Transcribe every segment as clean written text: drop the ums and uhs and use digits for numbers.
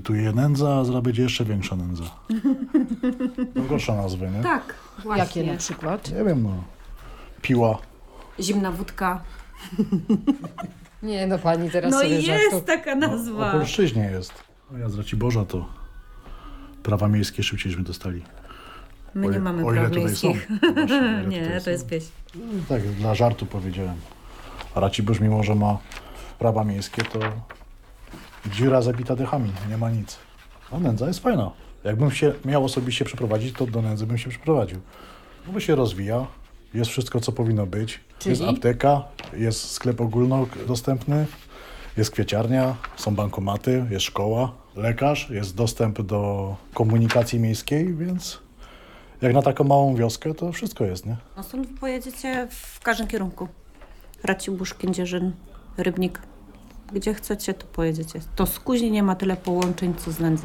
Imituje nędza, a zaraz będzie jeszcze większa nędza. To gorsza nazwy, nie? Tak, właśnie. Jakie na przykład? Nie wiem, no. Piła. Zimna wódka. Nie, no pani teraz No sobie i jest żartu. taka O nazwa. polszczyźnie jest. O ja z Raciborza to prawa miejskie szybcieśmy dostali. My nie mamy o ile praw tutaj są. miejskich. No właśnie, o ile Nie, tutaj to są. jest pieśń. Tak, dla żartu powiedziałem. A Racibórz, mimo że ma prawa miejskie, to dziura zabita dechami, nie ma nic. A nędza jest fajna. Jakbym się miał osobiście przeprowadzić, to do nędzy bym się przeprowadził. Bo się rozwija, jest wszystko, co powinno być. Czyli? Jest apteka, jest sklep ogólnodostępny, jest kwieciarnia, są bankomaty, jest szkoła, lekarz, jest dostęp do komunikacji miejskiej, więc jak na taką małą wioskę, to wszystko jest, nie? No stąd pojedziecie w każdym kierunku. Racibórz, Kędzierzyn, Rybnik. Gdzie chcecie, to pojedziecie. To z Kuźni nie ma tyle połączeń, co z Nędzy.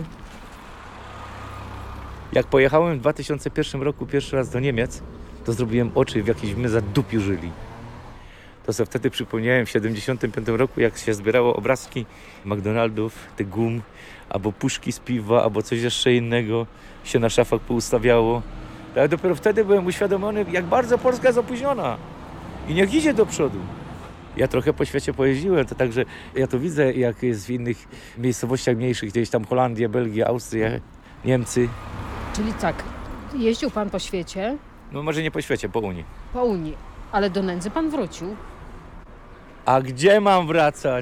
Jak pojechałem w 2001 roku pierwszy raz do Niemiec, to zrobiłem oczy, w jakiejś my zadupiu żyli. To sobie wtedy przypomniałem w 75 roku, jak się zbierało obrazki McDonaldów, tych gum, albo puszki z piwa, albo coś jeszcze innego się na szafach poustawiało. Ale dopiero wtedy byłem uświadomiony, jak bardzo Polska jest opóźniona i niech idzie do przodu. Ja trochę po świecie pojeździłem, to także ja to widzę, jak jest w innych miejscowościach mniejszych, gdzieś tam Holandia, Belgia, Austria, Niemcy. Czyli tak, jeździł pan po świecie, No może nie po świecie, po Unii. po Unii, ale do nędzy pan wrócił. A gdzie mam wracać?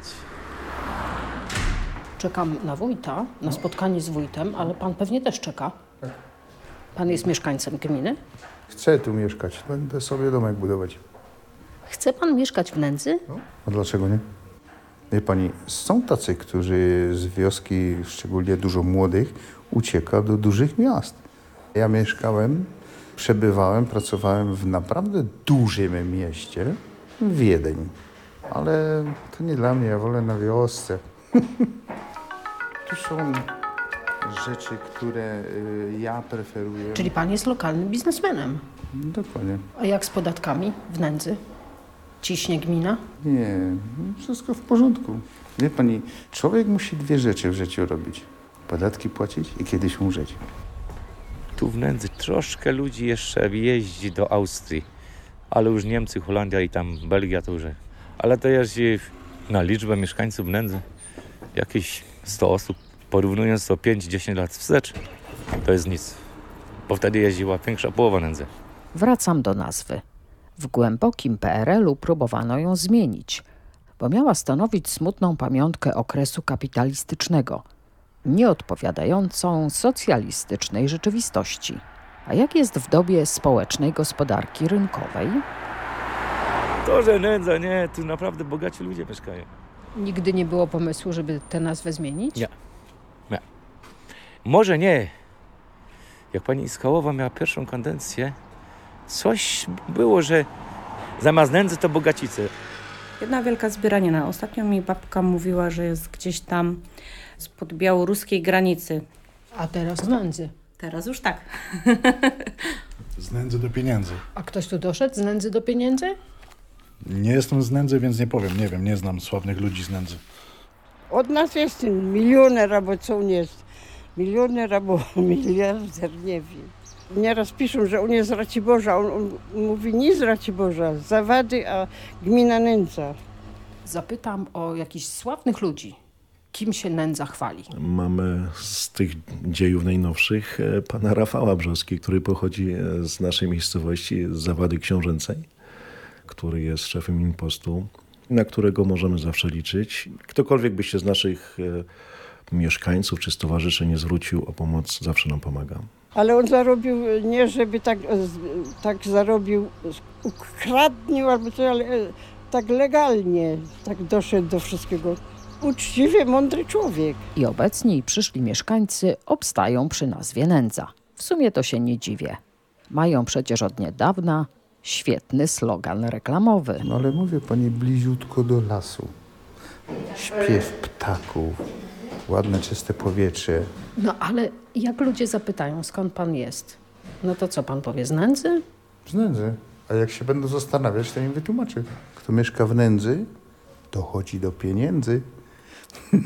Czekam na wójta, na spotkanie z wójtem, ale pan pewnie też czeka. Pan jest mieszkańcem gminy? Chcę tu mieszkać. Będę sobie domek budować. Chce pan mieszkać w nędzy? No, a dlaczego nie? Wie pani, są tacy, którzy z wioski, szczególnie dużo młodych, ucieka do dużych miast. Ja mieszkałem, przebywałem, pracowałem w naprawdę dużym mieście, Wiedeń. Ale to nie dla mnie, ja wolę na wiosce. Tu są rzeczy, które ja preferuję. Czyli pan jest lokalnym biznesmenem. Dokładnie. A jak z podatkami w nędzy? Ciśnie gmina? Nie, wszystko w porządku. Wie pani, człowiek musi dwie rzeczy w życiu robić. Podatki płacić i kiedyś umrzeć. Tu w Nędzy troszkę ludzi jeszcze jeździ do Austrii, ale już Niemcy, Holandia i tam Belgia to już. Ale to jeździ na liczbę mieszkańców Nędzy jakieś 100 osób. Porównując to 5-10 lat wstecz, to jest nic. Bo wtedy jeździła większa połowa Nędzy. Wracam do nazwy. W głębokim PRL-u próbowano ją zmienić, bo miała stanowić smutną pamiątkę okresu kapitalistycznego, nieodpowiadającą socjalistycznej rzeczywistości. A jak jest w dobie społecznej gospodarki rynkowej? To, że Nędza, nie, tu naprawdę bogaci ludzie mieszkają. Nigdy nie było pomysłu, żeby tę nazwę zmienić? Nie. Może nie. Jak pani Iskałowa miała pierwszą kadencję, coś było, że zamiast Nędzy to bogacice. Jedna wielka zbieranina. Ostatnio mi babka mówiła, że jest gdzieś tam spod białoruskiej granicy. A teraz z nędzy. Teraz już tak. Z nędzy do pieniędzy. A ktoś tu doszedł z nędzy do pieniędzy? Nie jestem z nędzy, więc nie powiem. Nie wiem, nie znam sławnych ludzi z nędzy. Od nas jest ten milioner, albo co on jest. Milioner albo miliarder, nie wiem. Nieraz piszą, że on jest z Raciborza. On mówi nie z Raciborza, z Zawady, a gmina Nędza. Zapytam o jakichś sławnych ludzi. Kim się nędza chwali? Mamy z tych dziejów najnowszych pana Rafała Brzoski, który pochodzi z naszej miejscowości, z Zawady Książęcej, który jest szefem impostu, na którego możemy zawsze liczyć. Ktokolwiek by się z naszych mieszkańców czy stowarzyszeń nie zwrócił o pomoc, zawsze nam pomaga. Ale on zarobił, nie żeby tak zarobił, ukradnił albo coś, ale tak legalnie, tak doszedł do wszystkiego. Uczciwy, mądry człowiek. I obecni przyszli mieszkańcy obstają przy nazwie Nędza. W sumie to się nie dziwię. Mają przecież od niedawna świetny slogan reklamowy. No ale mówię pani, bliziutko do lasu. Śpiew ptaków, ładne, czyste powietrze. No ale jak ludzie zapytają, skąd pan jest? No to co pan powie, z nędzy? Z nędzy. A jak się będą zastanawiać, to im wytłumaczę. Kto mieszka w nędzy, to chodzi do pieniędzy.